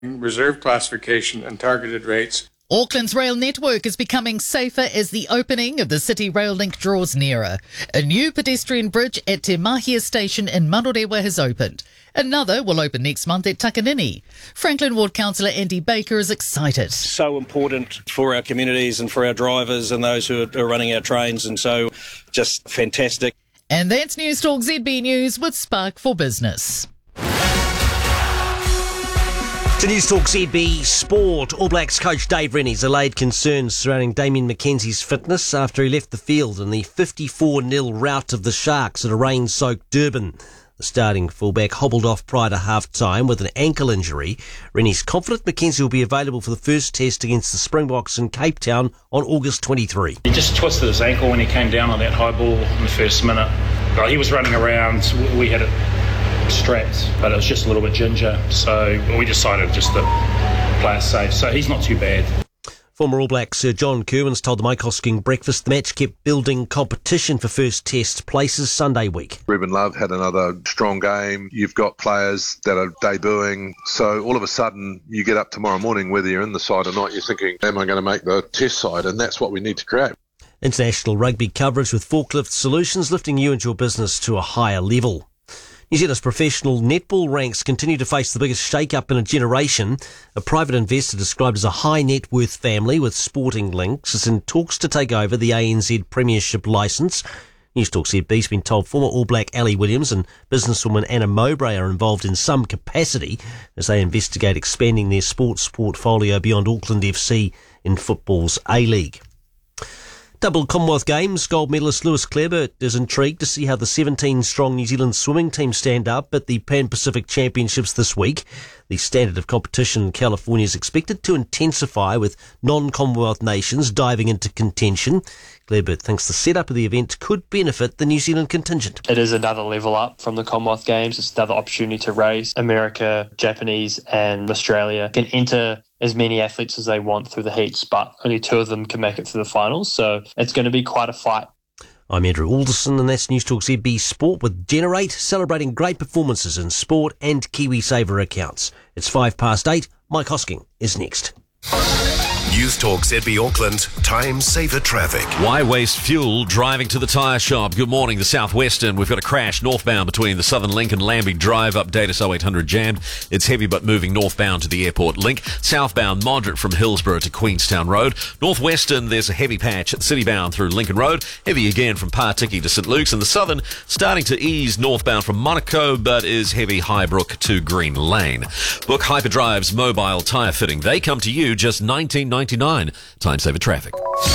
reserve classification and targeted rates. Auckland's rail network is becoming safer as the opening of the City Rail Link draws nearer. A new pedestrian bridge at Te Mahia Station in Manurewa has opened. Another will open next month at Takanini. Franklin Ward Councillor Andy Baker is excited. So important for our communities and for our drivers and those who are running our trains, and so just fantastic. And that's News Talk ZB News with Spark for Business. To News Talk ZB Sport, All Blacks coach Dave Rennie's allayed concerns surrounding Damien McKenzie's fitness after he left the field in the 54-0 rout of the Sharks at a rain-soaked Durban. The starting fullback hobbled off prior to half-time with an ankle injury. Rennie's confident McKenzie will be available for the first test against the Springboks in Cape Town on August 23. He just twisted his ankle when he came down on that high ball in the first minute. He was running around, we had it strapped, but it was just a little bit ginger, so we decided just to play it safe. So he's not too bad. Former All Black Sir John Kerwins told the Mike Hosking breakfast the match kept building competition for first test places Sunday week. Ruben Love had another strong game. You've got players that are debuting, so all of a sudden you get up tomorrow morning, whether you're in the side or not, you're thinking, am I going to make the test side? And that's what we need to create. International rugby coverage with Forklift Solutions, lifting you and your business to a higher level. New Zealand's professional netball ranks continue to face the biggest shake-up in a generation. A private investor described as a high-net-worth family with sporting links is in talks to take over the ANZ Premiership licence. News Talk ZB's been told former All Black Ali Williams and businesswoman Anna Mowbray are involved in some capacity as they investigate expanding their sports portfolio beyond Auckland FC in football's A-League. Double Commonwealth Games gold medalist Lewis Clareburt is intrigued to see how the 17-strong New Zealand swimming team stand up at the Pan-Pacific Championships this week. The standard of competition in California is expected to intensify with non-Commonwealth nations diving into contention. Clareburt thinks the setup of the event could benefit the New Zealand contingent. It is another level up from the Commonwealth Games. It's another opportunity to race. America, Japanese and Australia can enter as many athletes as they want through the heats, but only 2 of them can make it through the finals. So it's going to be quite a fight. I'm Andrew Alderson, and that's News Talk ZB Sport with Generate, celebrating great performances in sport and KiwiSaver accounts. It's 8:05. Mike Hosking is next. News Talk ZB Auckland, time saver traffic. Why waste fuel driving to the tyre shop? Good morning, the Southwestern. We've got a crash northbound between the Southern Link and Lambie Drive. Update us 0800 jammed. It's heavy but moving northbound to the airport link. Southbound moderate from Hillsborough to Queenstown Road. Northwestern, there's a heavy patch at Citybound through Lincoln Road. Heavy again from Partiki to St Luke's. And the Southern starting to ease northbound from Monaco, but is heavy Highbrook to Green Lane. Book Hyperdrive's mobile tyre fitting. They come to you just $19.99. Time saver traffic.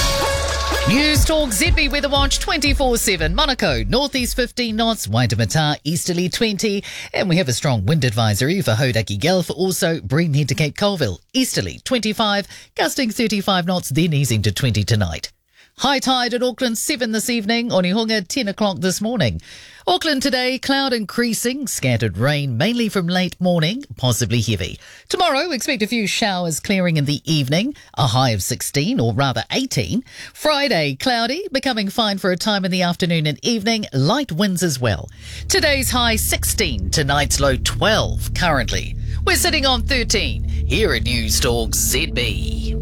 News Talk ZB Weather Watch 24/7. Monaco, northeast 15 knots, Waitemata, easterly 20. And we have a strong wind advisory for Hodaki Gulf, also Breamhead to Cape Colville, easterly 25, gusting 35 knots, then easing to 20 tonight. High tide at Auckland 7 this evening, Onehunga 10 o'clock this morning. Auckland today, cloud increasing, scattered rain mainly from late morning, possibly heavy. Tomorrow, expect a few showers clearing in the evening, a high of 16 or rather 18. Friday, cloudy, becoming fine for a time in the afternoon and evening, light winds as well. Today's high 16, tonight's low 12 currently. We're sitting on 13 here at News Talk ZB.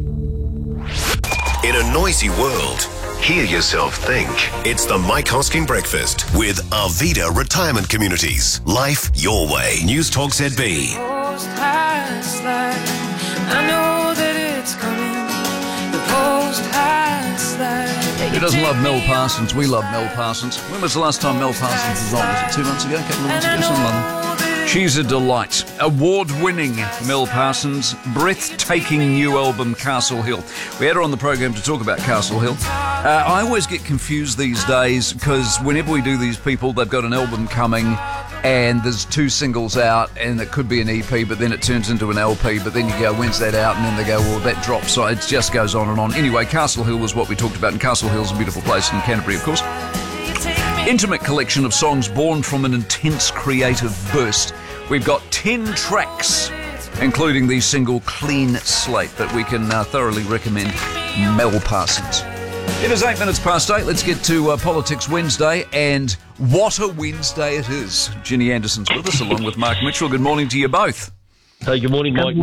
In a noisy world, hear yourself think. It's the Mike Hosking Breakfast with Arvida Retirement Communities. Life your way. News Talk ZB. Post has light. I know that it's coming. The post has light. Who doesn't love Mel Parsons? We love Mel Parsons. When was the last time Mel Parsons was on? Was it 2 months ago? A couple of months ago? Something like that. She's a delight. Award-winning Mel Parsons, breathtaking new album Castle Hill. We had her on the program to talk about Castle Hill. I always get confused these days because whenever we do these people, they've got an album coming and there's 2 singles out and it could be an EP, but then it turns into an LP, but then you go, when's that out? And then they go, well, that drops. So it just goes on and on. Anyway, Castle Hill was what we talked about, and Castle Hill's a beautiful place in Canterbury, of course. Intimate collection of songs born from an intense creative burst. We've got 10 tracks, including the single Clean Slate, that we can thoroughly recommend. Mel Parsons. It is 8 minutes past 8. Let's get to Politics Wednesday, and what a Wednesday it is. Ginny Anderson's with us, along with Mark Mitchell. Good morning to you both. Hey, good morning, Mike.